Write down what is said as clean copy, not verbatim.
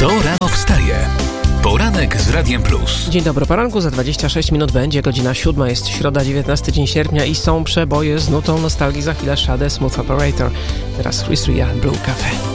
Kto rano wstaje? Poranek z Radiem Plus. Dzień dobry, poranku za 26 minut będzie, godzina 7, jest środa, 19 dzień sierpnia i są przeboje z nutą nostalgii. Za chwilę Sade, Smooth Operator. Teraz Chris Ria, Blue Cafe.